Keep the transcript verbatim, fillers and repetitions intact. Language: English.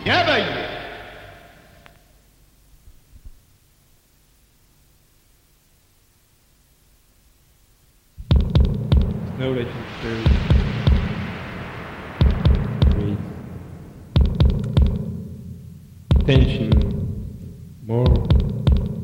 يا بي. Slowly to through. Breathe. Tension. More.